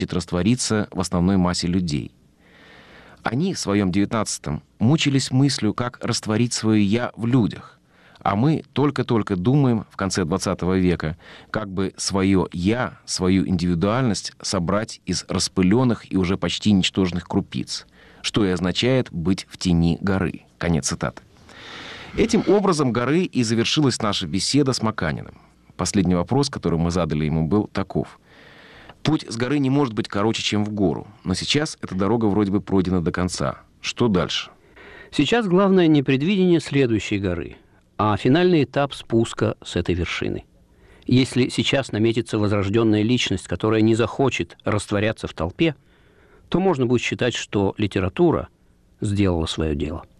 раствориться в основной массе людей. Они в своем 19-м мучились мыслью, как растворить свое «я» в людях. А мы только-только думаем в конце 20 века, как бы свое «я», свою индивидуальность собрать из распыленных и уже почти ничтожных крупиц, что и означает быть в тени горы. Конец цитаты. Этим образом горы и завершилась наша беседа с Маканиным. Последний вопрос, который мы задали ему, был таков. Путь с горы не может быть короче, чем в гору, но сейчас эта дорога вроде бы пройдена до конца. Что дальше? Сейчас главное не предвидение следующей горы, а финальный этап спуска с этой вершины. Если сейчас наметится возрожденная личность, которая не захочет растворяться в толпе, то можно будет считать, что литература сделала свое дело.